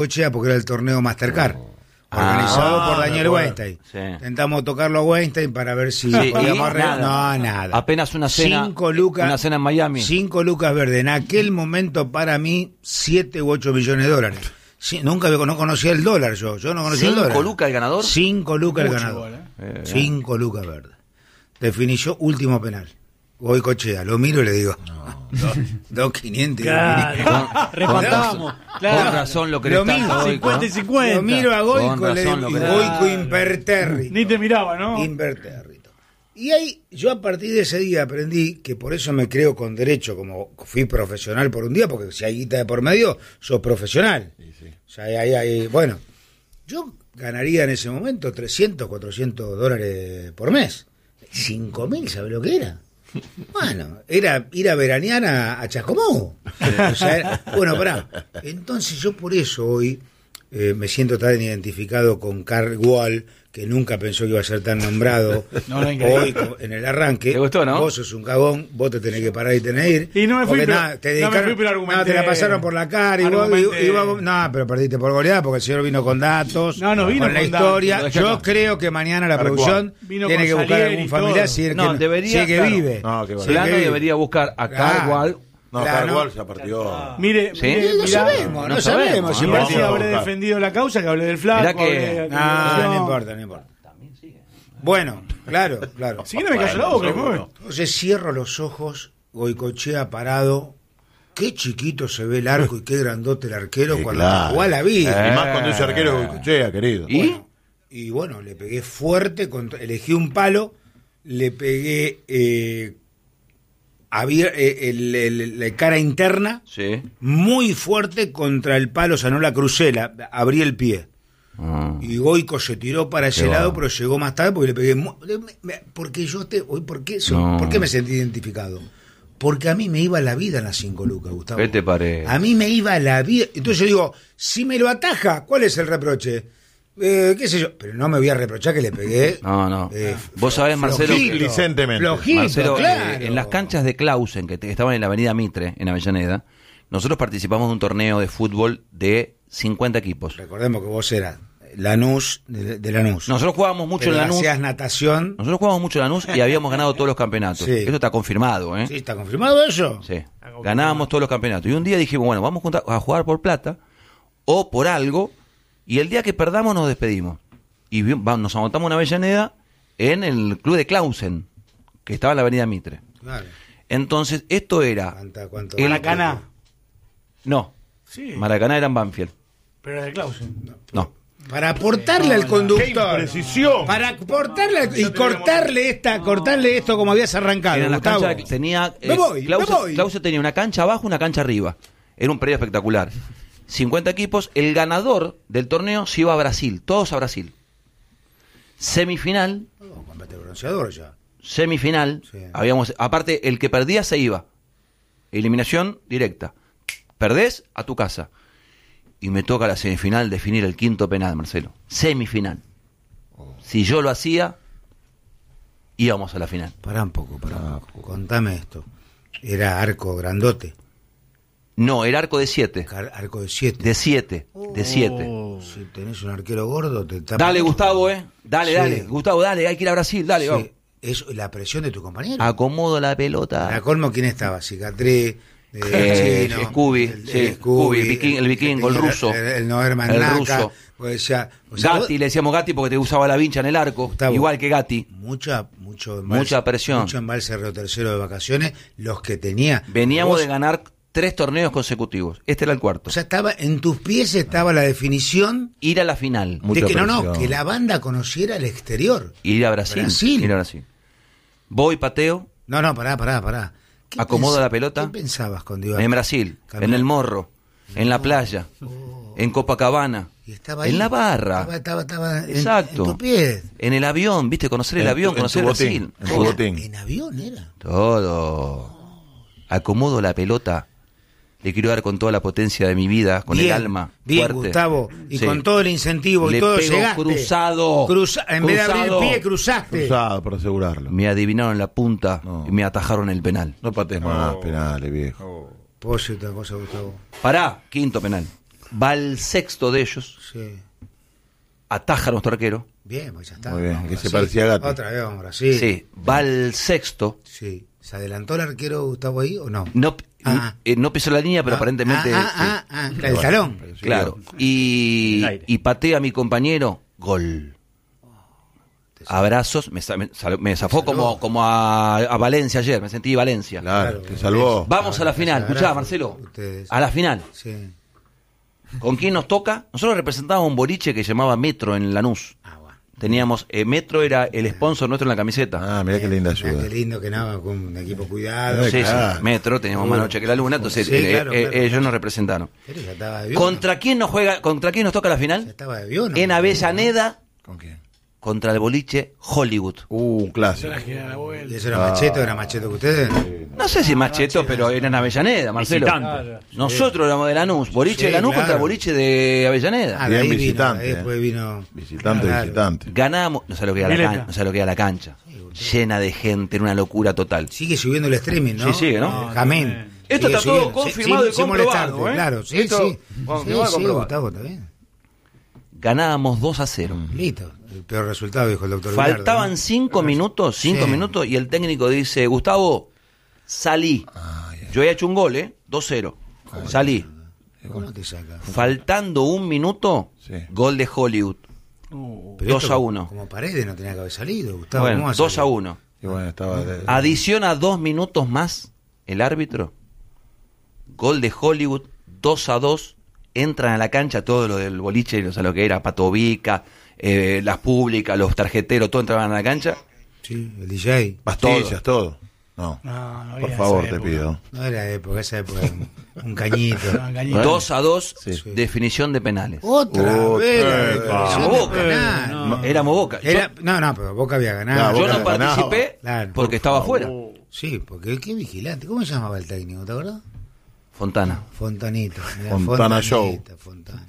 Goicoechea porque era el torneo Mastercard. Organizado por Daniel Weinstein. Sí. Intentamos tocarlo a Weinstein para ver si podíamos arreglar. No, nada. Apenas una cena. 5 lucas. Una cena en Miami. 5 lucas verdes. En aquel momento, para mí, 7 u 8 millones de dólares. Sí, no conocía el dólar yo. Yo no conocía el dólar. ¿5 lucas el ganador? 5 lucas el Mucho ganador. igual, 5 lucas verdes. Definición, último penal. Goicoechea. Lo miro y le digo. 2.500. Rematamos. Con razón lo querés tanto, Goico. 50 y 50. Lo miro a Goico Con y le digo, razón lo que- Goico impertérrito. Ni te miraba, ¿no? Impertérrito. Y ahí, yo a partir de ese día aprendí que por eso me creo con derecho, como fui profesional por un día, porque si hay guita de por medio, sos profesional. O sea, bueno, yo ganaría en ese momento 300, 400 dólares por mes. 5.000, ¿sabes lo que era? Bueno, era ir a veranear a Chascomú. O sea, bueno, pará. Entonces yo por eso hoy me siento tan identificado con Carl Wall, que nunca pensó que iba a ser tan nombrado. No, no, increíble. Hoy en el arranque. ¿Te gustó, no? Vos sos un cagón, vos te tenés que parar y tenés que ir. Y no me fui, Porque pero- nada, te no me dedicaron, fui, pero argumenté. no, te la pasaron por la cara y Argumenté. vos, no, pero perdiste por goleada porque el señor vino con datos, No, no vino con la con historia. datos. Yo creo que mañana la producción Vino tiene con que buscar Salieri algún y familiar todo. si es No, que, debería, si es que claro. vive. No, qué bueno. Si es que Plano vive. debería buscar a Claro. Carl Wall. No, Claro. Carl Wall ya partió. Mire, ¿Sí? mire, No mirá, sabemos, no sabemos. Si mirá Vamos si a habré buscar. defendido la causa, que hablé del flaco. Mirá que- hablé de la No, no corrupción. importa. Bueno, claro. Si quiere me callo la boca, seguro. ¿cómo? Entonces cierro los ojos, Goicoechea parado. Qué chiquito se ve el arco y qué grandote el arquero Sí, cuando claro. jugó a la vida. Y más cuando ese arquero Goicoechea, querido. ¿Y? Y bueno, le pegué fuerte, elegí un palo, le pegué la cara interna Sí. muy fuerte contra el palo, o sea, no la crucé, abrí el pie. Ah. Y Goico se tiró para ese Qué lado, va. pero llegó más tarde porque le pegué. Porque yo hoy, ¿por qué me sentí identificado? Porque a mí me iba la vida en las 5 lucas, Gustavo. ¿Qué te parece? A mí me iba la vida. Entonces yo digo, si me lo ataja, ¿cuál es el reproche? ¿Qué sé yo? Pero no me voy a reprochar que le pegué. No. Vos sabés, Marcelo, flojito, Glicentemente. flojito, Marcelo, claro. en las canchas de Clausen, que estaban en la avenida Mitre, en Avellaneda, nosotros participamos de un torneo de fútbol de 50 equipos. Recordemos que vos eras Lanús de Lanús. Nosotros jugábamos mucho Pero en Lanús. hacías natación. Nosotros jugábamos mucho en Lanús y habíamos ganado todos los campeonatos. Sí. Esto está confirmado, ¿eh? ¿Sí? ¿Está confirmado eso? Sí. Ganábamos todos los campeonatos. Y un día dijimos, bueno, vamos a jugar por plata o por algo, y el día que perdamos nos despedimos. Y nos amontamos una Avellaneda en el club de Clausen, que estaba en la avenida Mitre. Claro. Entonces, esto era... ¿Cuánto? Maracaná. No, Sí, Maracaná era en Banfield. pero era de Clausen. No. Para aportarle al conductor. Precisión. Para aportarle y cortarle esto como habías arrancado. Eran las Gustavo. canchas que tenía... Me voy. Clausen tenía una cancha abajo, una cancha arriba. Era un predio espectacular. 50 equipos. El ganador del torneo se iba a Brasil. Todos a Brasil. Semifinal. Combate bronceador ya. Semifinal. Sí. Aparte, el que perdía se iba. Eliminación directa. Perdés, a tu casa. Y me toca la semifinal definir el quinto penal, Marcelo. Semifinal. Si yo lo hacía, íbamos a la final. Pará un poco. Contame esto. Era arco grandote. No, era arco de 7. Arco de 7. De 7. De 7. Si tenés un arquero gordo, te tapa. Dale, Gustavo, Dale, Sí. dale. Gustavo, dale, hay que ir a Brasil, dale, vamos. Sí. Es la presión de tu compañero. Acomodo la Para pelota. colmo, ¿quién estaba? Cicatriz. Chino, Scooby, sí, Scooby, el vikingo, el ruso. El Noerman El Naka. ruso. Pues ya, Gatti, le decíamos Gatti porque te usaba la vincha en el arco. Gustavo, Igual que Gatti. Mucha presión. Mucho embalse Río Tercero de vacaciones, los que tenía. Veníamos Vos, de ganar 3 torneos consecutivos. Este era el cuarto. O sea, estaba en tus pies estaba la definición Ir a la final. Mucha de que presión. que la banda conociera el exterior. Ir a Brasil. Ir a Brasil. Voy, pateo, No, pará. ¿Qué acomodo la pelota. ¿Qué pensabas cuando ibas? en Brasil, Caminar. en el Morro, en la playa, en Copacabana, Y estaba ahí. en la barra. Estaba Exacto. en tus pies. En el avión, viste, conocer el avión, conocer Brasil. En tu botín. En avión era. Todo. Acomodo la pelota. Le quiero dar con toda la potencia de mi vida, con Bien, el alma. Bien, fuerte. Gustavo. Y Sí. con todo el incentivo y Le todo pego llegaste. cruzado. En vez de abrir el Cruzado. pie, cruzaste. Cruzado para asegurarlo. Me adivinaron la punta No. y me atajaron el penal. No patees más penales, viejo. Puedo decir otra cosa, Gustavo. Pará, quinto penal. va al sexto de ellos, Sí. ataja a nuestro arquero. Bien, pues ya está. Muy bien, Vamos, que se Brasil. parecía a Gatti. Otra vez vamos, Brasil. Sí, va al sexto. Sí. ¿Se adelantó el arquero Gustavo ahí o no? No, Ah. no pisó la línea, pero aparentemente. sí. El talón. Claro. Y, El aire. y patea a mi compañero, gol. Abrazos, me zafó como a Valencia ayer, me sentí Valencia. Claro, te salvó. Vamos a la final, Abrazo, escuchá, Marcelo. ustedes. A la final. Sí. ¿Con quién nos toca? Nosotros representábamos un boliche que llamaba Metro en Lanús. Ah, bueno. Teníamos, Metro era el sponsor nuestro en la camiseta. Ah, mirá qué linda Mirá, ayuda. Qué lindo que no, con un equipo cuidado. Sí, claro. sí, Metro, teníamos más noche que la luna, entonces Sí, claro, claro. ellos nos representaron. Pero ya estaba de avión. ¿Contra quién nos toca la Ya final? estaba de avión. En Avellaneda, ¿Con quién? contra el boliche Hollywood. Un clásico. ¿Y eso era macheto? ¿Era macheto que ustedes? No sé si más cheto, pero era en Avellaneda, Marcelo. Visitante. Nosotros éramos de Lanús, boliche Sí, de Lanús claro. contra boliche de Avellaneda. Ah, de Bien ahí vino, visitante, ahí después vino. Visitante, Claro. visitante. Ganamos, no sé lo que era la Mileta. cancha, no sé lo que era la cancha. Llena de gente, era una locura total. Sigue subiendo el streaming, ¿no? Sí, sigue, ¿no? Amén. Esto Sigue está todo subiendo. confirmado y sin comprobado, molestarte, ¿eh? Claro, sí, Esto, sí. confirmado y Sí, comprobado. Gustavo, está bien. Ganábamos 2-0. Listo. El peor resultado, dijo el doctor Faltaban Bilardo, 5 minutos, Sí. minutos, y el técnico dice, Gustavo, salí. Yo había hecho un gol, 2-0. Salí. ¿no? ¿Cómo te saca? Faltando 1 minuto, Sí. gol de Hollywood. Pero 2-1. Como Paredes no tenía que haber salido, Gustavo. Bueno, ¿cómo va a salir? 2-1. Y bueno, estaba de... Adiciona 2 minutos más el árbitro. Gol de Hollywood, 2-2. Entran a la cancha todo lo del boliche, o sea, lo que era Patovica, las públicas, los tarjeteros, todos entraban a la cancha. Sí, el DJ. Pastillas, todo. No, No por había favor, esa te época. pido. No era esa época, un cañito. No, cañito. 2-2, Sí. definición de penales. Otra vez. la definición Éramos de Boca. penal. No. Éramos Boca. No, pero Boca había ganado. No, Yo Boca no ganaba. participé Claro. porque estaba afuera. Sí, porque qué vigilante. ¿Cómo se llamaba el técnico? ¿Te acuerdas? Fontana. Fontanito. Mirá, Fontana Fontanita, Fontana.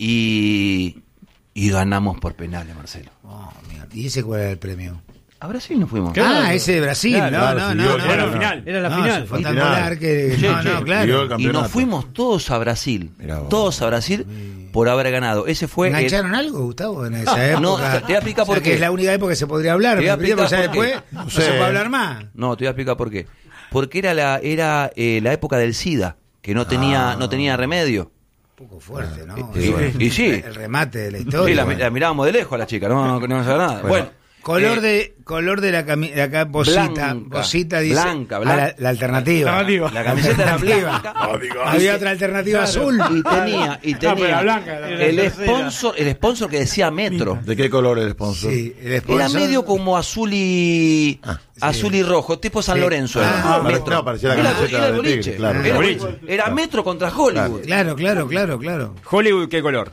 Y ganamos por penales, Marcelo. Oh, mira. ¿Y ese cuál era el premio? A Brasil nos fuimos. Claro. Ese de Brasil. Claro, no, sí, no, yo- no. Era la no. final. Era la No, final. se fue tan Final. volar que. Sí, no, sí. no, Dio claro. el Y campeonato. nos fuimos todos a Brasil. Mirá vos. Todos a Brasil por haber ganado. Ese fue. ¿Engancharon algo, Gustavo, en esa época? no, te voy a explicar por O sea, que qué. es la única época que se podría hablar. Te voy a me explico, explicar ya por qué. después no sé. se puede hablar más. No, te voy a explicar por qué. Porque era la época del SIDA, que no tenía remedio. Un poco fuerte, ¿no? Y sí. El remate de la Sí, historia. la mirábamos de lejos a la chica, no sabía nada. Bueno, Color de la camiseta, acá Bosita, blanca, Bosita dice blanca. la alternativa. Alternativa. la camiseta era Alternativa. blanca. Había otra alternativa azul. Y tenía pero la blanca, la el tercera. sponsor que decía Metro. ¿De qué color el sponsor? Sí, el Era sponsor. medio como azul y rojo, tipo San Sí. Lorenzo. Ah, era. pare- Metro. no, parecía la Era- camiseta era el del boliche. Tigre, claro. Era, Boliche. era Metro contra Hollywood. Claro. Hollywood, ¿qué color?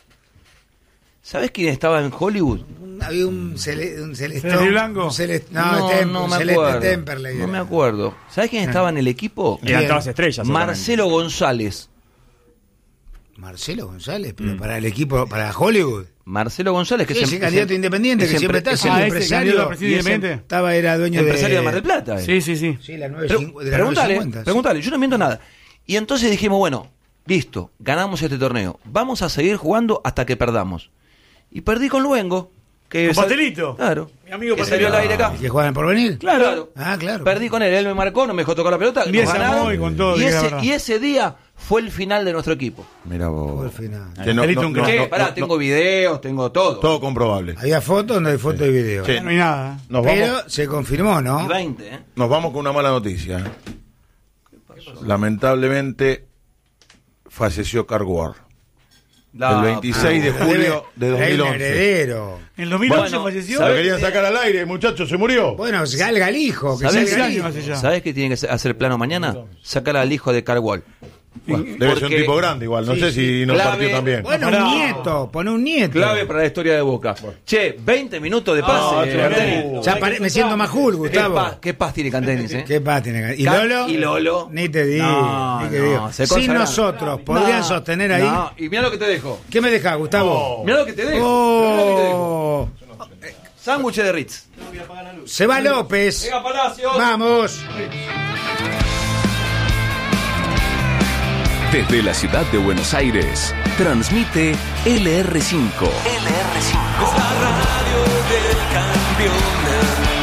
¿Sabés quién estaba en Hollywood? Había un celestón. ¿Celeste blanco? Un celeste, No me celeste acuerdo. Temperley No era. me acuerdo. ¿Sabés quién estaba en el equipo? Bien. Eran todas estrellas. Marcelo González. Marcelo González, pero para el equipo, para Hollywood. Marcelo González, que Sí, ese candidato independiente que siempre está, es el ese empresario. candidato a presidente y ese independiente. era dueño empresario de Mar del Plata. Sí, sí, sí. Sí, la Pero- 950. de la Pregúntale, 950, sí. pregúntale, yo no miento nada. Y entonces dijimos, bueno, listo, ganamos este torneo. Vamos a seguir jugando hasta que perdamos. Y perdí con Luengo. Que ¿Con Pastelito? Claro. Mi amigo que Pastelito. salió al aire acá. ¿Y que juegan por venir? Claro. Ah, claro. Perdí con él me marcó, no me dejó tocar la pelota. Bien nos se ganaron, amó y con todo, y, diga la ese, verdad. y ese día fue el final de nuestro equipo. Mira Fue vos. el final. Que Pastelito un crack. ¿Qué? no, Pará, no, tengo videos, tengo todo. todo comprobable. Había fotos donde hay fotos y videos. Sí. No hay nada. Nos Pero vamos, se confirmó, Y ¿no? 20, ¿eh? nos vamos con una mala noticia. Lamentablemente falleció Carguar. El 26 de julio de Era el 2011. heredero. En el 2011 Bueno, falleció. Lo querían sacar al aire, muchachos, se murió. Bueno, salga el hijo. Que ¿Sabés salga el qué hijo. años hace ya? ¿Sabés qué tiene que hacer el plano mañana? Sacar al hijo de Carwall. Bueno, debe ser un Porque- tipo grande igual, no Sí, sé sí. si nos Clave. partió también. Bueno, Pará. un nieto. Pone un nieto. Clave para la historia de Boca. Che, 20 minutos de pase. Cantenis. Ya me siento más cool, Gustavo. ¿Qué paz tiene Cantenis, eh? ¿Qué paz tiene? ¿Y Can- Lolo? y Lolo. Ni te digo. No, ni te no, digo. se Sin consagraron. nosotros, ¿podrían No, sostener ahí? No, y mira lo que te dejo. ¿Qué me deja, Gustavo? Mira lo que te dejo. Mirá lo que te dejo. Oh, Sándwich de Ritz. se va López. Venga, Palacios. Vamos. Desde la ciudad de Buenos Aires, Transmite LR5. Es la radio del campeón.